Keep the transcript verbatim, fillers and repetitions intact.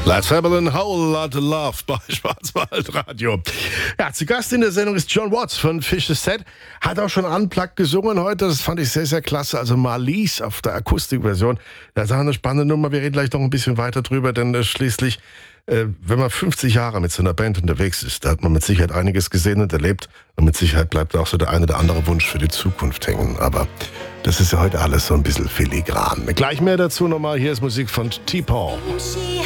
Let's have a whole lot of love bei Schwarzwaldradio. Ja, zu Gast in der Sendung ist John Watts von Fishes Set. Hat auch schon unplugged gesungen heute. Das fand ich sehr, sehr klasse. Also Marlies auf der Akustikversion. Das ist eine spannende Nummer. Wir reden gleich noch ein bisschen weiter drüber, denn äh, schließlich, äh, wenn man fünfzig Jahre mit so einer Band unterwegs ist, da hat man mit Sicherheit einiges gesehen und erlebt. Und mit Sicherheit bleibt auch so der eine oder andere Wunsch für die Zukunft hängen. Aber das ist ja heute alles so ein bisschen filigran. Gleich mehr dazu nochmal. Hier ist Musik von T-Paul.